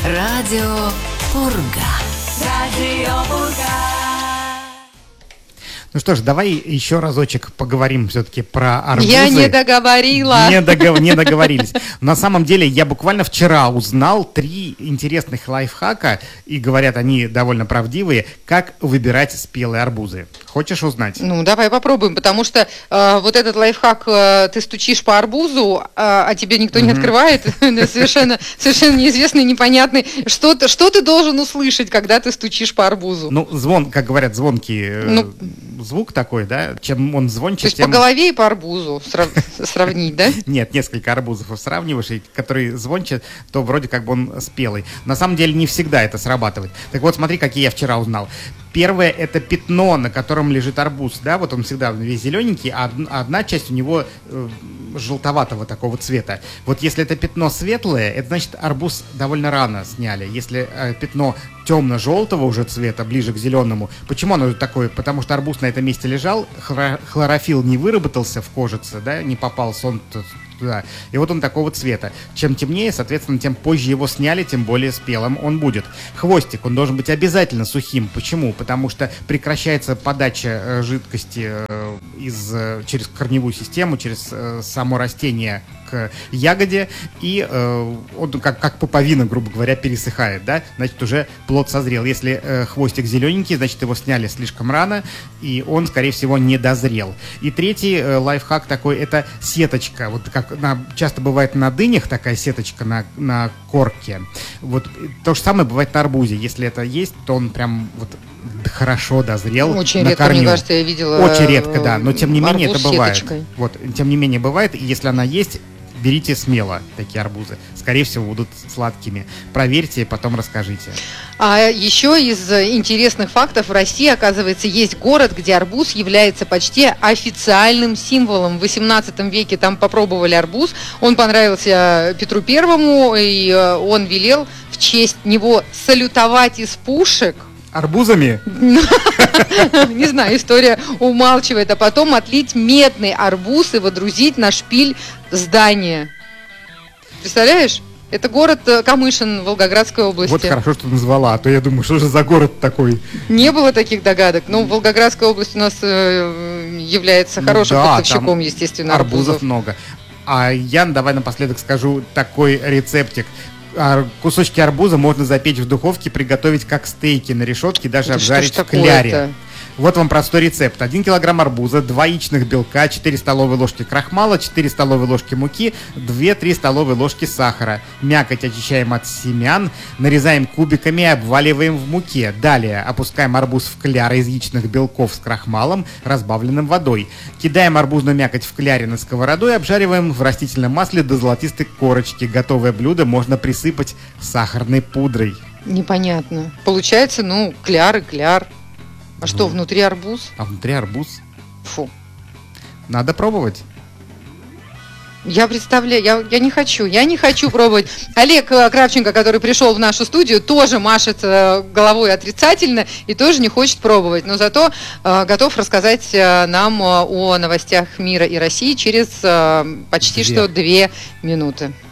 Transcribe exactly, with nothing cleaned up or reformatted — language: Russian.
Радио Пурга. Радио Пурга. Ну что ж, давай еще разочек поговорим все-таки про арбузы. Я не договорила. Не, догов... не договорились. На самом деле, я буквально вчера узнал три интересных лайфхака, и говорят, они довольно правдивые, как выбирать спелые арбузы. Хочешь узнать? Ну, давай попробуем, потому что э, вот этот лайфхак, э, ты стучишь по арбузу, э, а тебе никто mm-hmm. не открывает, совершенно, совершенно неизвестный, непонятный. Что ты, что ты должен услышать, когда ты стучишь по арбузу? Ну, звон, как говорят, звонкий ну, звук такой, да? Чем он звонче, то есть тем... по голове и по арбузу срав... сравнить, да? Нет, несколько арбузов сравниваешь, и который звонче, то вроде как бы он спелый. На самом деле не всегда это срабатывает. Так вот, смотри, какие я вчера узнал. Первое — это пятно, на котором лежит арбуз, да, вот он всегда весь зелененький, а одна часть у него э, желтоватого такого цвета. Вот если это пятно светлое, это значит, арбуз довольно рано сняли. Если э, пятно темно-желтого уже цвета, ближе к зеленому, почему оно такое? Потому что арбуз на этом месте лежал, хлорофилл не выработался в кожице, да, не попал солнце туда, и вот он такого цвета. Чем темнее, соответственно, тем позже его сняли, тем более спелым он будет. Хвостик, он должен быть обязательно сухим. Почему? Потому что прекращается подача э, жидкости э, из, э, через корневую систему, через э, само растение к ягоде, и э, он как, как пуповина, грубо говоря, пересыхает, да, значит, уже плод созрел. Если э, хвостик зелененький, значит, его сняли слишком рано, и он, скорее всего, не дозрел. И третий э, лайфхак такой, это сеточка. Вот как на, часто бывает на дынях такая сеточка на, на корке. Вот то же самое бывает на арбузе. Если это есть, то он прям вот хорошо дозрел. Очень на редко, корню. Мне кажется, я видела. Очень редко, да. Но тем не менее это бывает. Сеточкой. Вот, тем не менее бывает. И если она есть, берите смело такие арбузы. Скорее всего, будут сладкими. Проверьте и потом расскажите. А еще из интересных фактов, в России, оказывается, есть город, где арбуз является почти официальным символом. В восемнадцатом веке там попробовали арбуз. Он понравился Петру Первому, и он велел в честь него салютовать из пушек. Арбузами? Не знаю, история умалчивает. А потом отлить медный арбуз и водрузить на шпиль здания. Представляешь? Это город Камышин Волгоградской области. Вот хорошо, что назвала, а то я думаю, что же за город такой? Не было таких догадок. Но Волгоградская область у нас э, является ну, хорошим да, поставщиком, естественно, арбузов. арбузов много. А я, давай напоследок скажу такой рецептик. Кусочки арбуза можно запечь в духовке, приготовить как стейки на решетке, даже да обжарить в кляре. Вот вам простой рецепт. один килограмм арбуза, два яичных белка, четыре столовые ложки крахмала, четыре столовые ложки муки, две-три столовые ложки сахара. Мякоть очищаем от семян, нарезаем кубиками и обваливаем в муке. Далее опускаем арбуз в кляр из яичных белков с крахмалом, разбавленным водой. Кидаем арбузную мякоть в кляре на сковороду и обжариваем в растительном масле до золотистой корочки. Готовое блюдо можно присыпать сахарной пудрой. Непонятно. Получается, ну, кляр и кляр. А что, внутри арбуз? А внутри арбуз? Фу. Надо пробовать. Я представляю, я, я не хочу, я не хочу пробовать. Олег Кравченко, который пришел в нашу студию, тоже машет э, головой отрицательно и тоже не хочет пробовать, но зато э, готов рассказать э, нам э, о новостях мира и России через э, почти две. что две минуты.